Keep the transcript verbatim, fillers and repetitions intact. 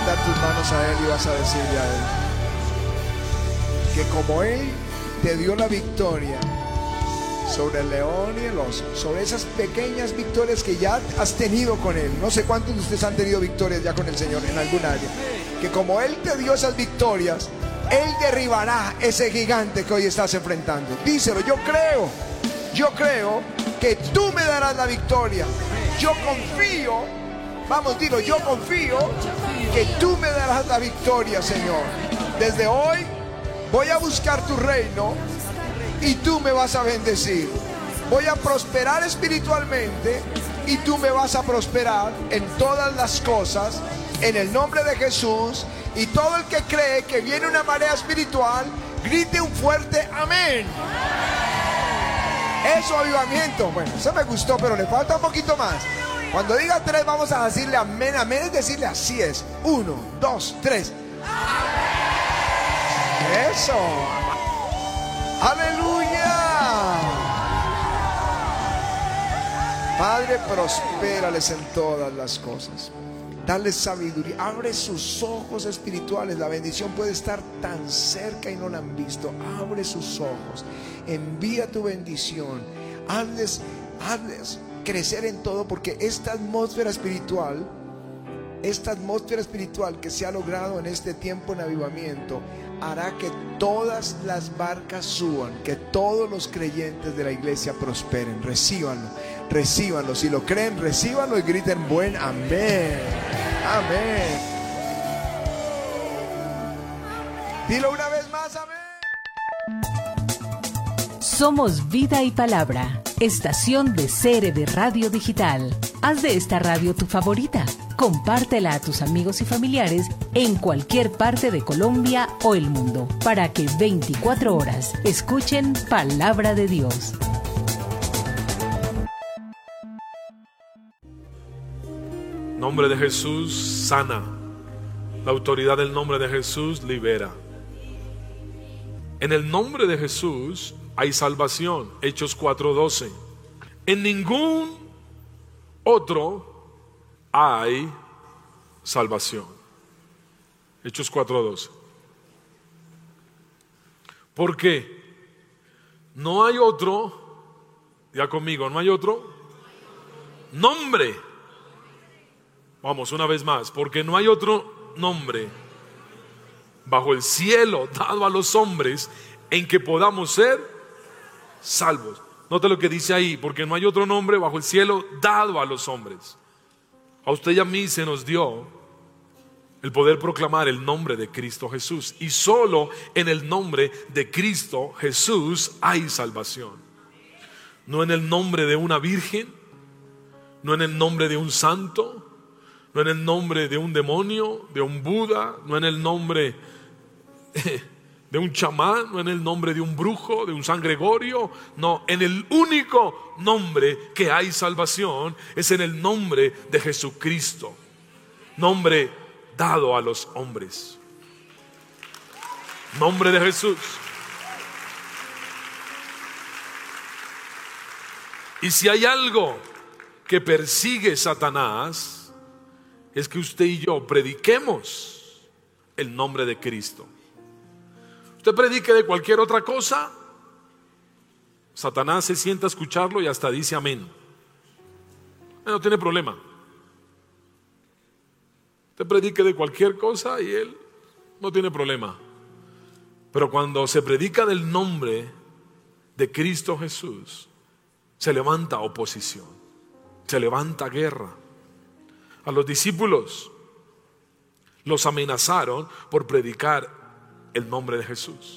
levantar tus manos a Él y vas a decirle a Él que como Él te dio la victoria sobre el león y el oso, sobre esas pequeñas victorias que ya has tenido con Él. No sé cuántos de ustedes han tenido victorias ya con el Señor en algún área. Que como Él te dio esas victorias, Él derribará ese gigante que hoy estás enfrentando. Díselo, yo creo, yo creo que tú me darás la victoria. Yo confío, vamos, dilo, yo confío que tú me darás la victoria, Señor. Desde hoy voy a buscar tu reino y tú me vas a bendecir. Voy a prosperar espiritualmente y tú me vas a prosperar en todas las cosas, en el nombre de Jesús. Y todo el que cree que viene una marea espiritual, grite un fuerte amén. Eso, avivamiento. Bueno, eso me gustó, pero le falta un poquito más. Cuando diga tres, vamos a decirle amén. Amén es decirle así es. Uno, dos, tres. Eso. Aleluya. Padre, prospérales en todas las cosas. Dale sabiduría, abre sus ojos espirituales. La bendición puede estar tan cerca y no la han visto. Abre sus ojos, envía tu bendición, hazles, hazles crecer en todo, porque esta atmósfera espiritual, esta atmósfera espiritual que se ha logrado en este tiempo en avivamiento, hará que todas las barcas suban, que todos los creyentes de la iglesia prosperen. Recíbanlo, recíbanlo. Si lo creen, recíbanlo y griten buen amén. Amén. Dilo una vez más, amén. Somos Vida y Palabra, estación de C R B Radio Digital. Haz de esta radio tu favorita. Compártela a tus amigos y familiares en cualquier parte de Colombia o el mundo, para que veinticuatro horas escuchen Palabra de Dios. Nombre de Jesús sana. La autoridad del nombre de Jesús libera. En el nombre de Jesús hay salvación. Hechos cuatro doce. En ningún otro hay salvación. Hechos cuatro doce. ¿Por qué? No hay otro, ya conmigo, no hay otro nombre. Vamos, una vez más, porque no hay otro nombre bajo el cielo dado a los hombres en que podamos ser salvos. Note lo que dice ahí, porque no hay otro nombre bajo el cielo dado a los hombres. A usted y a mí se nos dio el poder proclamar el nombre de Cristo Jesús, y solo en el nombre de Cristo Jesús hay salvación. No en el nombre de una virgen, no en el nombre de un santo, no en el nombre de un demonio, de un Buda, no en el nombre de un chamán, no en el nombre de un brujo, de un San Gregorio. No, en el único nombre que hay salvación es en el nombre de Jesucristo, nombre dado a los hombres. Nombre de Jesús. Y si hay algo que persigue Satanás, es que usted y yo prediquemos el nombre de Cristo. Usted predique de cualquier otra cosa, Satanás se sienta a escucharlo y hasta dice amén. No tiene problema. Usted predique de cualquier cosa y él no tiene problema. Pero cuando se predica del nombre de Cristo Jesús, se levanta oposición, se levanta guerra. A los discípulos los amenazaron por predicar el nombre de Jesús.